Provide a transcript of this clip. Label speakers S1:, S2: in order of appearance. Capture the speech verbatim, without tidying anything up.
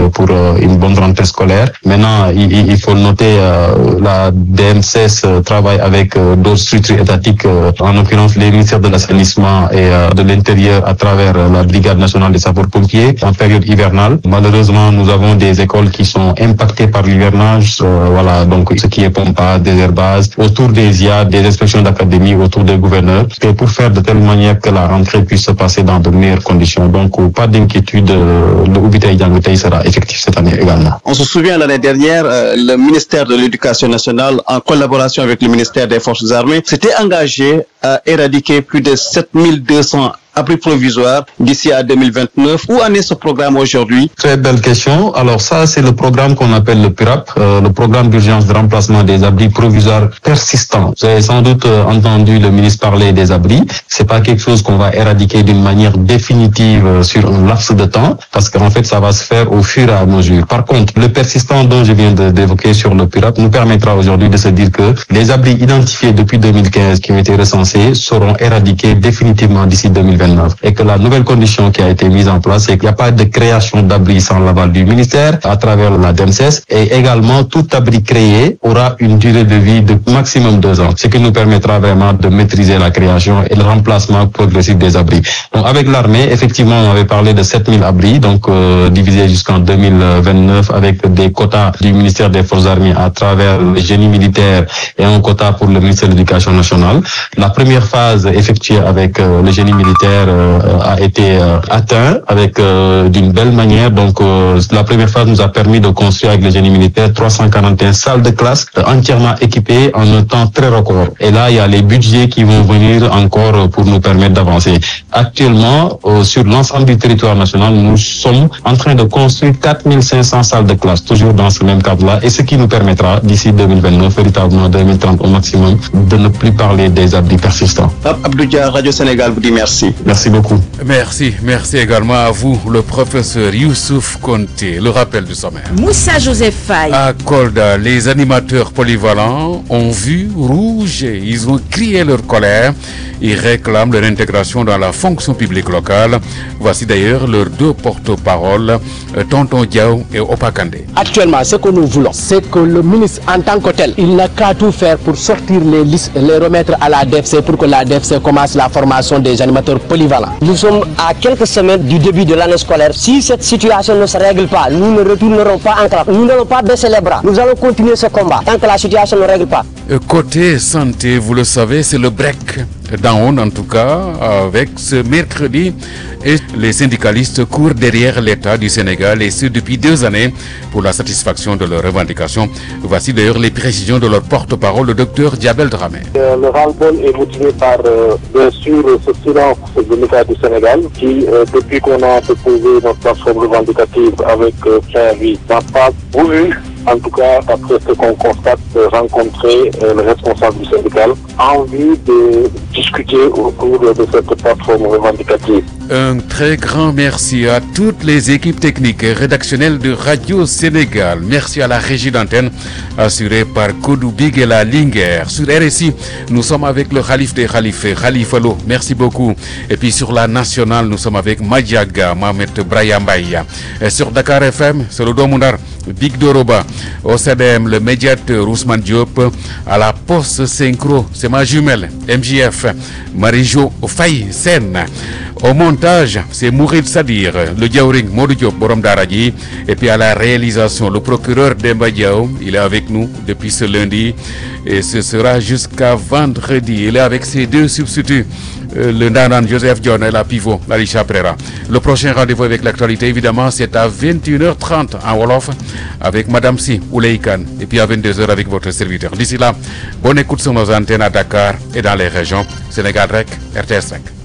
S1: pour une bonne rentrée scolaire. Maintenant, il, il faut noter, euh, la D M C S travaille avec euh, d'autres structures étatiques, euh, en l'occurrence les ministères de l'assainissement et euh, de l'intérieur à travers euh, la brigade nationale des sapeurs-pompiers en période hivernale. Malheureusement, nous avons des écoles qui sont impactées par l'hivernage, euh, voilà, donc ce qui est pompage, désherbage, autour des I A, des inspections d'académie, autour des gouverneurs, et pour faire de telle manière que la rentrée puisse se passer dans de meilleures conditions. Donc, euh, pas d'inquiétude, euh, le Ubitaï Djangutaï sera effectif cette année également.
S2: On se souvient l'année dernière, euh, le ministère de l'Éducation nationale, en collaboration avec le ministère des Forces armées, s'était engagé à éradiquer plus de sept mille deux cents abris provisoires d'ici à deux mille vingt-neuf. Où en est ce programme aujourd'hui?
S1: Très belle question. Alors ça, c'est le programme qu'on appelle le P U R A P, euh, le programme d'urgence de remplacement des abris provisoires persistants. Vous avez sans doute euh, entendu le ministre parler des abris. C'est pas quelque chose qu'on va éradiquer d'une manière définitive euh, sur un laps de temps, parce qu'en fait, ça va se faire au fur et à mesure. Par contre, le persistant dont je viens de, d'évoquer sur le P U R A P nous permettra aujourd'hui de se dire que les abris identifiés depuis deux mille quinze qui ont été recensés seront éradiqués définitivement d'ici deux mille vingt. Et que la nouvelle condition qui a été mise en place, c'est qu'il n'y a pas de création d'abri sans l'aval du ministère à travers la D M C S, et également tout abri créé aura une durée de vie de maximum deux ans, ce qui nous permettra vraiment de maîtriser la création et le remplacement progressif des abris. Donc avec l'armée, effectivement, on avait parlé de sept mille abris, donc euh, divisés jusqu'en deux mille vingt-neuf avec des quotas du ministère des Forces armées à travers le génie militaire et un quota pour le ministère de l'Éducation nationale. La première phase effectuée avec euh, le génie militaire Euh, a été euh, atteint avec euh, d'une belle manière. Donc euh, la première phase nous a permis de construire avec le génie militaire trois cent quarante et un salles de classe euh, entièrement équipées en un temps très record. Et là, il y a les budgets qui vont venir encore pour nous permettre d'avancer. Actuellement, euh, sur l'ensemble du territoire national, nous sommes en train de construire quatre mille cinq cents salles de classe, toujours dans ce même cadre-là, et ce qui nous permettra d'ici deux mille vingt-neuf, véritablement deux mille trente au maximum, de ne plus parler des abris persistants.
S2: Abdou Dia, Radio Sénégal vous dit merci.
S1: Merci beaucoup.
S3: Merci, merci également à vous, le professeur Youssouf Konté. Le rappel du sommaire.
S4: Moussa Joseph Faye.
S3: À Kolda, les animateurs polyvalents ont vu rouge. Ils ont crié leur colère. Ils réclament leur intégration dans la fonction publique locale. Voici d'ailleurs leurs deux porte-paroles, Tonton Diaw et Opakande.
S5: Actuellement, ce que nous voulons, c'est que le ministre en tant que tel, il n'a qu'à tout faire pour sortir les listes, les remettre à la D F C pour que la D F C commence la formation des animateurs polyvalents.
S6: Nous sommes à quelques semaines du début de l'année scolaire. Si cette situation ne se règle pas, nous ne retournerons pas en classe. Nous n'allons pas baisser les bras. Nous allons continuer ce combat tant que la situation ne règle pas.
S3: Côté santé, vous le savez, c'est le break d'en haut en tout cas, avec ce mercredi. Et les syndicalistes courent derrière l'État du Sénégal, et ce depuis deux années, pour la satisfaction de leurs revendications. Voici d'ailleurs les précisions de leur porte-parole, le docteur Diabel Dramé.
S7: Euh, le ras-le-bol est motivé par, euh, bien sûr, ce silence de l'État du Sénégal, qui, euh, depuis qu'on a déposé notre plateforme revendicative avec euh, préavis, n'a pas voulu, en tout cas, après ce qu'on constate, rencontrer euh, le responsable du syndical en vue de discuter autour de cette plateforme revendicative.
S3: Un très grand merci à toutes les équipes techniques et rédactionnelles de Radio Sénégal. Merci à la régie d'antenne assurée par Kodou Big et la Linguère. Sur R S I, nous sommes avec le Khalif des Khalifes, Khalifa Lo. Merci beaucoup. Et puis sur la nationale, nous sommes avec Madjaga, Mohamed Brayambaya. Et sur Dakar F M, c'est le Domounar, Big Doroba. Au C D M, le médiateur Ousmane Diop. À la Poste Synchro, c'est ma jumelle, M J F, Marijo Faye Sen. Au montage, c'est Mourid Sadir, le Diaouring Modou Diop, Borom Daradji. Et puis à la réalisation, le procureur Demba Diaw, il est avec nous depuis ce lundi. Et ce sera jusqu'à vendredi. Il est avec ses deux substituts, euh, le Nanan Joseph John et la pivot, Lalisha Prera. Le prochain rendez-vous avec l'actualité, évidemment, c'est à vingt et une heures trente en Wolof avec Madame Si Ouleikan. Et puis à vingt-deux heures avec votre serviteur. D'ici là, bonne écoute sur nos antennes à Dakar et dans les régions. Sénégal Rec, R T S Rec.